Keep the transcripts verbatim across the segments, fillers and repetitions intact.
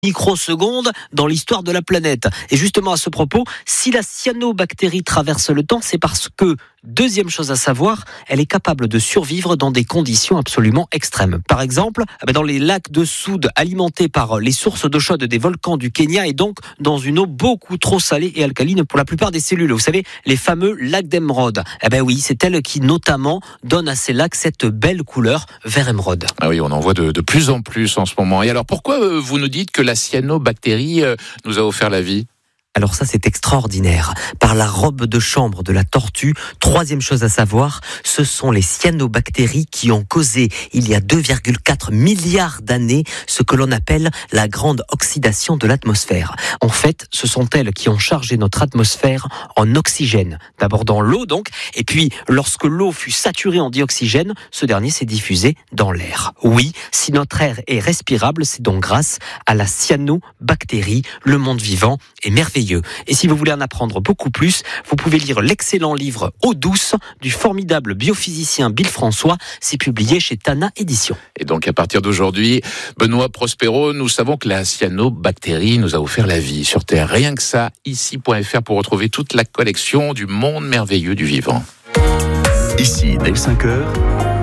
microsecondes dans l'histoire de la planète. Et justement à ce propos, si la cyanobactérie traverse le temps, c'est parce que, deuxième chose à savoir, elle est capable de survivre dans des conditions absolument extrêmes. Par exemple, dans les lacs de soude alimentés par les sources d'eau chaude des volcans du Kenya et donc dans une eau beaucoup trop salée et alcaline pour la plupart des cellules. Vous savez, les fameux lacs d'émeraude. Eh ben oui, c'est elle qui notamment donne à ces lacs cette belle couleur vert émeraude. Ah oui, on en voit de, de plus en plus en ce moment. Et alors pourquoi euh, vous nous dites que la cyanobactérie euh, nous a offert la vie ? Alors ça, c'est extraordinaire. Par la robe de chambre de la tortue, troisième chose à savoir, ce sont les cyanobactéries qui ont causé, il y a deux virgule quatre milliards d'années, ce que l'on appelle la grande oxydation de l'atmosphère. En fait, ce sont elles qui ont chargé notre atmosphère en oxygène. D'abord dans l'eau, donc, et puis, lorsque l'eau fut saturée en dioxygène, ce dernier s'est diffusé dans l'air. Oui, si notre air est respirable, c'est donc grâce à la cyanobactérie. Le monde vivant est merveilleux. Et si vous voulez en apprendre beaucoup plus, vous pouvez lire l'excellent livre Eau douce du formidable biophysicien Bill François. C'est publié chez Tana Éditions. Et donc à partir d'aujourd'hui, Benoît Prospero, nous savons que la cyanobactérie nous a offert la vie sur Terre. Rien que ça, ici point f r pour retrouver toute la collection du monde merveilleux du vivant. Ici, dès cinq heures,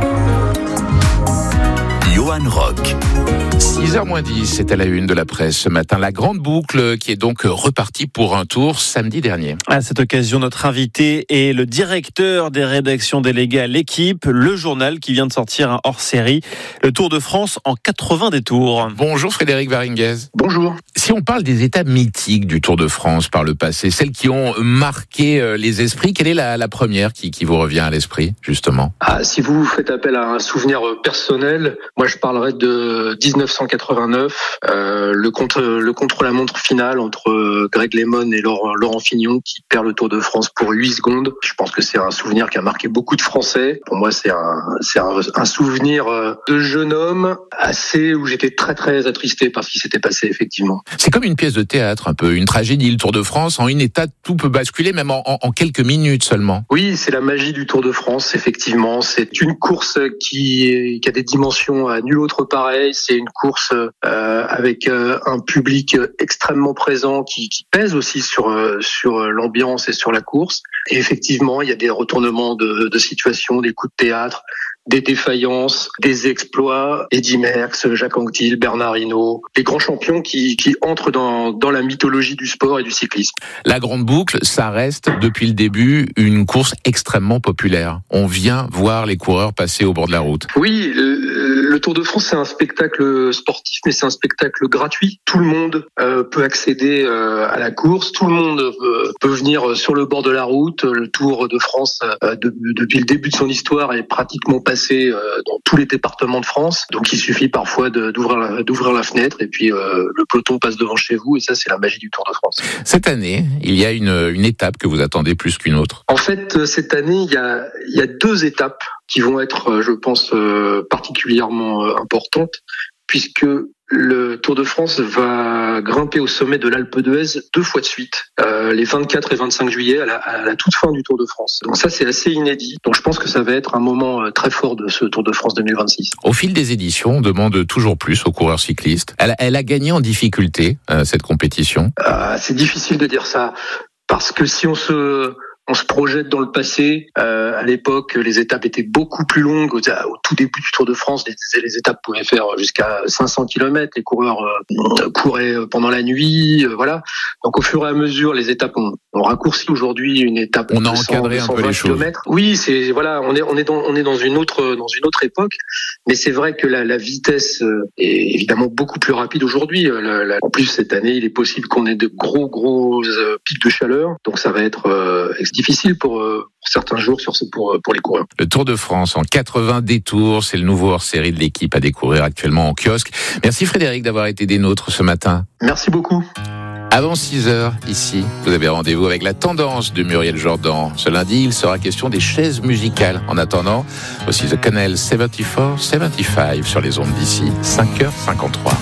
Johan Rock. six heures moins dix, c'est à la une de la presse ce matin. La grande boucle qui est donc repartie pour un tour samedi dernier. À cette occasion, notre invité est le directeur des rédactions déléguées à l'équipe, le journal qui vient de sortir un hors-série, le Tour de France en quatre-vingts détours. Bonjour Frédéric Varinguez. Bonjour. Si on parle des étapes mythiques du Tour de France par le passé, celles qui ont marqué les esprits, quelle est la, la première qui, qui vous revient à l'esprit, justement ? Ah, si vous faites appel à un souvenir personnel, moi je parlerai de dix-neuf cent quatre-vingt-neuf, euh, le contre le contre-la-montre final entre Greg LeMond et Laurent, Laurent Fignon qui perd le Tour de France pour huit secondes. Je pense que c'est un souvenir qui a marqué beaucoup de Français. Pour moi, c'est un c'est un, un souvenir de jeune homme assez où j'étais très très attristé par ce qui s'était passé effectivement. C'est comme une pièce de théâtre, un peu une tragédie, le Tour de France. En une étape, tout peut basculer, même en, en, en quelques minutes seulement. Oui, c'est la magie du Tour de France, effectivement. C'est une course qui, qui a des dimensions à nul autre pareil. C'est une course euh, avec euh, un public extrêmement présent qui, qui pèse aussi sur euh, sur l'ambiance et sur la course. Et effectivement, il y a des retournements de, de situation, des coups de théâtre, des défaillances, des exploits. Eddy Merckx, Jacques Anquetil, Bernard Hinault, les grands champions qui, qui entrent dans, dans la mythologie du sport et du cyclisme. La grande boucle, ça reste depuis le début une course extrêmement populaire. On vient voir les coureurs passer au bord de la route. Oui, le, le Tour de France, c'est un spectacle sportif, mais c'est un spectacle gratuit. Tout le monde euh, peut accéder euh, à la course, tout le monde euh, peut venir sur le bord de la route. Le Tour de France, euh, de, depuis le début de son histoire, est pratiquement passé dans tous les départements de France. Donc il suffit parfois de, d'ouvrir, la, d'ouvrir la fenêtre et puis euh, le peloton passe devant chez vous et ça c'est la magie du Tour de France. Cette année, il y a une, une étape que vous attendez plus qu'une autre. En fait, cette année, il y a, il y a deux étapes qui vont être, je pense, particulièrement importantes puisque le Tour de France va grimper au sommet de l'Alpe d'Huez deux fois de suite, euh, les vingt-quatre et vingt-cinq juillet à la, à la toute fin du Tour de France. Donc ça, c'est assez inédit. Donc je pense que ça va être un moment très fort de ce Tour de France deux mille vingt-six. Au fil des éditions, on demande toujours plus aux coureurs cyclistes. Elle, elle a gagné en difficulté, euh, cette compétition. Euh, c'est difficile de dire ça, parce que si on se... On se projette dans le passé. Euh, à l'époque, les étapes étaient beaucoup plus longues. Au, au tout début du Tour de France, les, les étapes pouvaient faire jusqu'à cinq cents kilomètres. Les coureurs euh, couraient pendant la nuit. Euh, voilà. Donc, au fur et à mesure, les étapes ont, ont raccourci. Aujourd'hui, une étape. On a encadré un peu les choses. Oui, c'est voilà. On est on est dans on est dans une autre dans une autre époque. Mais c'est vrai que la, la vitesse est évidemment beaucoup plus rapide aujourd'hui. La, la, en plus, cette année, il est possible qu'on ait de gros gros euh, pics de chaleur. Donc, ça va être euh, difficile pour, euh, pour certains jours sur ce, pour, pour les coureurs. Le Tour de France en quatre-vingts détours, c'est le nouveau hors-série de l'équipe à découvrir actuellement en kiosque. Merci Frédéric d'avoir été des nôtres ce matin. Merci beaucoup. Avant six heures, ici, vous avez rendez-vous avec la tendance de Muriel Jordan. Ce lundi, il sera question des chaises musicales. En attendant, aussi The Canal soixante-quatre soixante-quinze sur les ondes d'ici, cinq heures cinquante-trois.